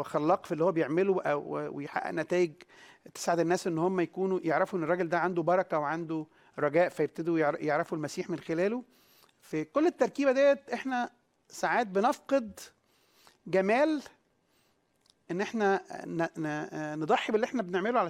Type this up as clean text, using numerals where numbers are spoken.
وخلاق في اللي هو بيعمله ويحقق نتائج تساعد الناس ان هم يكونوا يعرفوا ان الراجل ده عنده بركه وعنده رجاء، فيبتدوا يعرفوا المسيح من خلاله. في كل التركيبه ديت احنا ساعات بنفقد جمال ان احنا نضحي باللي احنا بنعمله